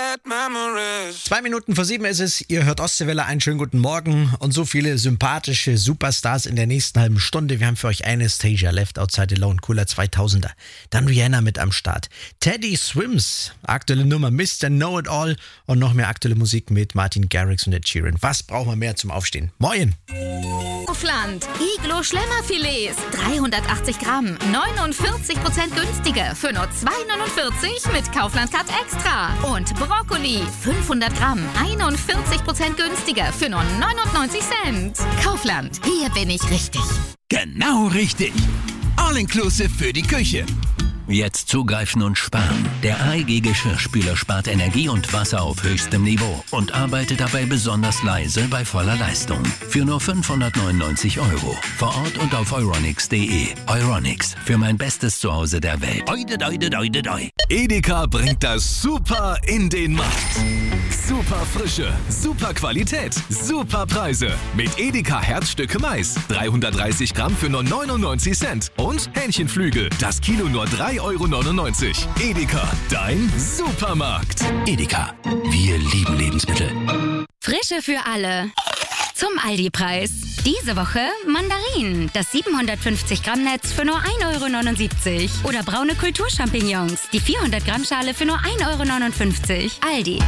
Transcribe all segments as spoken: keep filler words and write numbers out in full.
bad memories. Zwei Minuten vor sieben ist es. Ihr hört Ostseewelle. Einen schönen guten Morgen und so viele sympathische Superstars in der nächsten halben Stunde. Wir haben für euch Anastasia, Left Outside Alone, cooler zweitausender. Dann Rihanna mit am Start. Teddy Swims, aktuelle Nummer Mister Know It All und noch mehr aktuelle Musik mit Martin Garrix und Ed Sheeran. Was braucht man mehr zum Aufstehen? Moin! Kaufland. Iglo Schlemmerfilets. dreihundertachtzig Gramm. neunundvierzig Prozent günstiger. Für nur zwei neunundvierzig mit Kaufland Cut Extra. Und Brokkoli. fünfhundert Gramm. einundvierzig Prozent günstiger. Für nur neunundneunzig Cent. Kaufland. Hier bin ich richtig. Genau richtig. All-inclusive für die Küche. Jetzt zugreifen und sparen. Der A E G-Geschirrspüler spart Energie und Wasser auf höchstem Niveau und arbeitet dabei besonders leise bei voller Leistung. Für nur fünfhundertneunundneunzig Euro. Vor Ort und auf euronics punkt de. Euronics, für mein bestes Zuhause der Welt. Oide, oide, oide, oide. Edeka bringt das Super in den Markt. Super Frische, super Qualität, super Preise. Mit Edeka Herzstücke Mais. dreihundertdreißig Gramm für nur neunundneunzig Cent. Und Hähnchenflügel. Das Kilo nur drei Euro neunundneunzig. Edeka, dein Supermarkt. Edeka, wir lieben Lebensmittel. Frische für alle. Zum Aldi-Preis. Diese Woche Mandarinen. Das siebenhundertfünfzig Gramm Netz für nur ein Euro neunundsiebzig. Oder braune Kulturchampignons. Die vierhundert Gramm Schale für nur ein Euro neunundfünfzig. Aldi.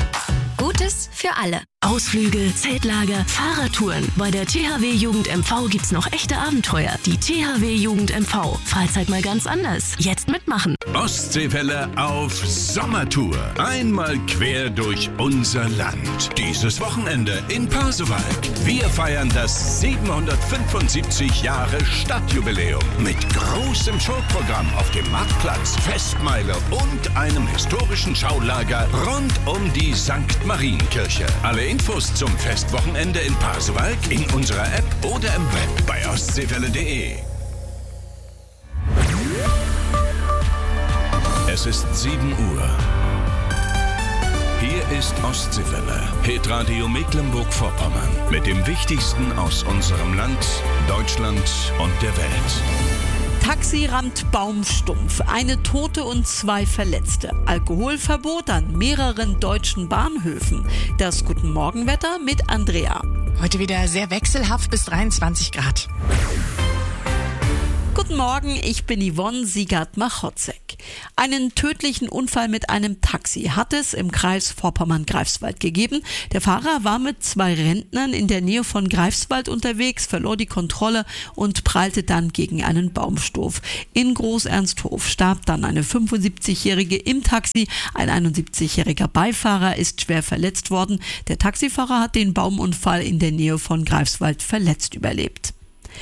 Gutes für alle. Ausflüge, Zeltlager, Fahrradtouren. Bei der T H W Jugend M V gibt's noch echte Abenteuer. Die T H W Jugend M V. Freizeit mal ganz anders. Jetzt mitmachen. Ostseewelle auf Sommertour. Einmal quer durch unser Land. Dieses Wochenende in Pasewalk. Wir feiern das siebenhundertfünfundsiebzig Jahre Stadtjubiläum. Mit großem Showprogramm auf dem Marktplatz, Festmeile und einem historischen Schaulager rund um die Sankt Marienkirche. Alle Infos zum Festwochenende in Pasewalk in unserer App oder im Web bei ostseewelle punkt de. Es ist sieben Uhr. Hier ist Ostseewelle, Hitradio Mecklenburg-Vorpommern. Mit dem Wichtigsten aus unserem Land, Deutschland und der Welt. Taxi rammt Baumstumpf, eine Tote und zwei Verletzte. Alkoholverbot an mehreren deutschen Bahnhöfen. Das Guten Morgenwetter mit Andrea. Heute wieder sehr wechselhaft bis dreiundzwanzig Grad. Guten Morgen, ich bin Yvonne Siegert-Machotzek. Einen tödlichen Unfall mit einem Taxi hat es im Kreis Vorpommern-Greifswald gegeben. Der Fahrer war mit zwei Rentnern in der Nähe von Greifswald unterwegs, verlor die Kontrolle und prallte dann gegen einen Baumstumpf. In Groß-Ernsthof starb dann eine fünfundsiebzigjährige im Taxi. Ein einundsiebzigjähriger Beifahrer ist schwer verletzt worden. Der Taxifahrer hat den Baumunfall in der Nähe von Greifswald verletzt überlebt.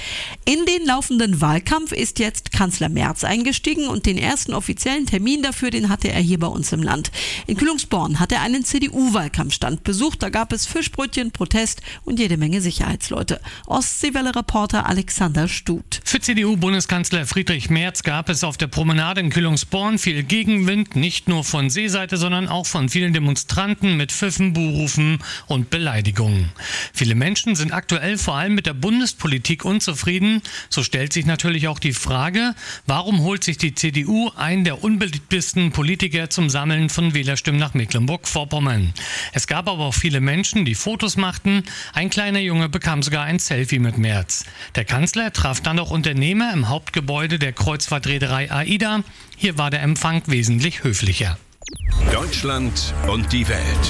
In den laufenden Wahlkampf ist jetzt Kanzler Merz eingestiegen und den ersten offiziellen Termin dafür, den hatte er hier bei uns im Land. In Kühlungsborn hat er einen C D U-Wahlkampfstand besucht, da gab es Fischbrötchen, Protest und jede Menge Sicherheitsleute. Ostseewelle-Reporter Alexander Stut. Für C D U-Bundeskanzler Friedrich Merz gab es auf der Promenade in Kühlungsborn viel Gegenwind, nicht nur von Seeseite, sondern auch von vielen Demonstranten mit Pfiffen, Buhrufen und Beleidigungen. Viele Menschen sind aktuell vor allem mit der Bundespolitik unzufrieden. So stellt sich natürlich auch die Frage, warum holt sich die C D U einen der unbeliebtesten Politiker zum Sammeln von Wählerstimmen nach Mecklenburg-Vorpommern? Es gab aber auch viele Menschen, die Fotos machten. Ein kleiner Junge bekam sogar ein Selfie mit Merz. Der Kanzler traf dann auch Unternehmer im Hauptgebäude der Kreuzfahrtreederei AIDA. Hier war der Empfang wesentlich höflicher. Deutschland und die Welt.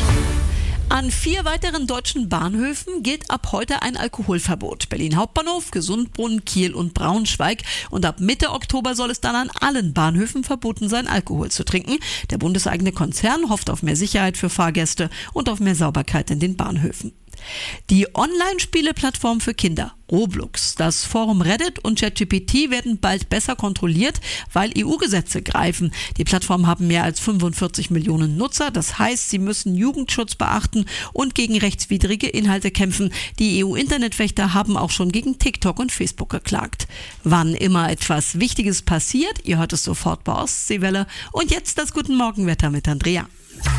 An vier weiteren deutschen Bahnhöfen gilt ab heute ein Alkoholverbot. Berlin Hauptbahnhof, Gesundbrunnen, Kiel und Braunschweig. Und ab Mitte Oktober soll es dann an allen Bahnhöfen verboten sein, Alkohol zu trinken. Der bundeseigene Konzern hofft auf mehr Sicherheit für Fahrgäste und auf mehr Sauberkeit in den Bahnhöfen. Die Online-Spiele-Plattform für Kinder, Roblox, das Forum Reddit und ChatGPT werden bald besser kontrolliert, weil E U-Gesetze greifen. Die Plattformen haben mehr als fünfundvierzig Millionen Nutzer, das heißt, sie müssen Jugendschutz beachten und gegen rechtswidrige Inhalte kämpfen. Die E U-Internetwächter haben auch schon gegen TikTok und Facebook geklagt. Wann immer etwas Wichtiges passiert, ihr hört es sofort bei Ostseewelle. Und jetzt das Guten Morgenwetter mit Andrea.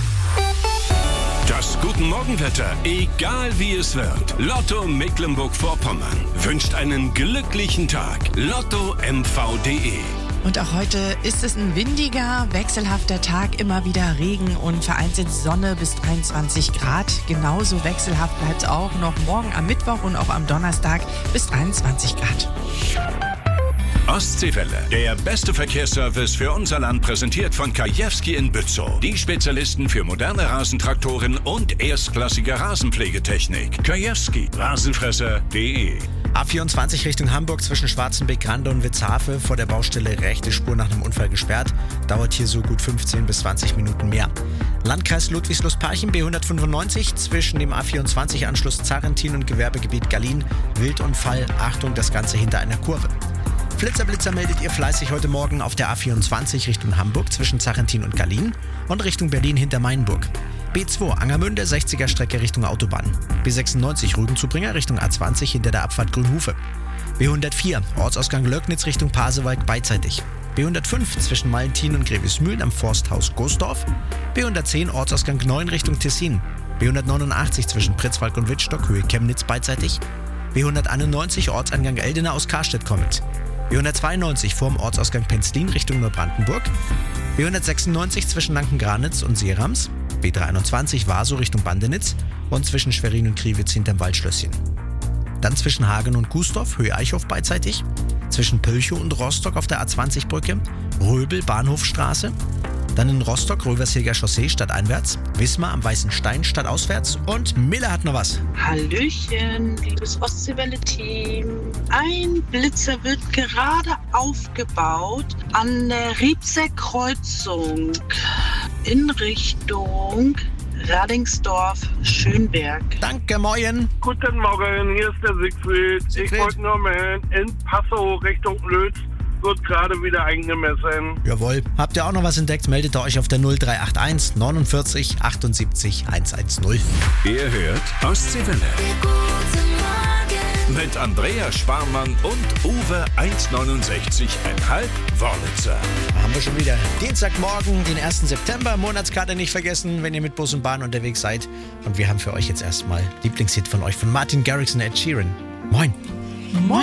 Das Guten Morgenwetter, egal wie es wird. Lotto Mecklenburg-Vorpommern wünscht einen glücklichen Tag. Lotto M V punkt de. Und auch heute ist es ein windiger, wechselhafter Tag, immer wieder Regen und vereinzelt Sonne bis dreiundzwanzig Grad. Genauso wechselhaft bleibt es auch noch morgen am Mittwoch und auch am Donnerstag bis dreiundzwanzig Grad. Ostseewelle, der beste Verkehrsservice für unser Land, präsentiert von Kajewski in Bützow. Die Spezialisten für moderne Rasentraktoren und erstklassige Rasenpflegetechnik. Kajewski, Rasenfresser punkt de. A vierundzwanzig Richtung Hamburg zwischen Schwarzenbeck, Rande und Witzhafe. Vor der Baustelle rechte Spur nach einem Unfall gesperrt. Dauert hier so gut fünfzehn bis zwanzig Minuten mehr. Landkreis Ludwigslust-Parchim, B hundertfünfundneunzig zwischen dem A vierundzwanzig Anschluss Zarentin und Gewerbegebiet Gallien. Wildunfall, Achtung, das Ganze hinter einer Kurve. Flitzerblitzer meldet ihr fleißig heute Morgen auf der A vierundzwanzig Richtung Hamburg zwischen Zarentin und Gallien und Richtung Berlin hinter Mainburg. B zwei Angermünde, sechziger Strecke Richtung Autobahn. B sechsundneunzig Rügenzubringer Richtung A zwanzig hinter der Abfahrt Grünhufe. B hundertvier Ortsausgang Löcknitz Richtung Pasewalk beidseitig. B hundertfünf zwischen Malentin und Grevesmühlen am Forsthaus Gosdorf. B hundertzehn Ortsausgang neun Richtung Tessin. B hundertneunundachtzig zwischen Pritzwalk und Wittstock Höhe Chemnitz beidseitig. B hunderteinundneunzig Ortsangang Eldena aus Karstedt kommend. B hundertzweiundneunzig vorm Ortsausgang Penzlin Richtung Neubrandenburg. B hundertsechsundneunzig zwischen Lanken-Granitz und Seerams. B dreiundzwanzig Warsow Richtung Bandenitz und zwischen Schwerin und Kriwitz hinterm Waldschlösschen. Dann zwischen Hagen und Gustorf, Höhe Eichhof beidseitig. Zwischen Pölchow und Rostock auf der A zwanzig Brücke. Röbel, Bahnhofstraße. Dann in Rostock, Rövershilger Chaussee stadteinwärts. Wismar am Weißen Stein stadtauswärts. Und Miller hat noch was. Hallöchen, liebes Ostseewelle-Team. Ein Blitzer wird gerade aufgebaut an der Riebser Kreuzung in Richtung Radingsdorf-Schönberg. Danke, moin. Guten Morgen, hier ist der Siegfried. Siegfried. Ich wollte nur melden, in Passau Richtung Lötz wird gerade wieder eingemessen. Jawohl. Habt ihr auch noch was entdeckt? Meldet ihr euch auf der null drei acht eins neunundvierzig achtundsiebzig hundertzehn. Ihr hört Ostseewelle. Mit Andrea Sparmann und Uwe eins neunundsechzig Komma fünf Wörlitzer. Da haben wir schon wieder Dienstagmorgen, den ersten September. Monatskarte nicht vergessen, wenn ihr mit Bus und Bahn unterwegs seid. Und wir haben für euch jetzt erstmal Lieblingshit von euch, von Martin Garrix und Ed Sheeran. Moin. Moin.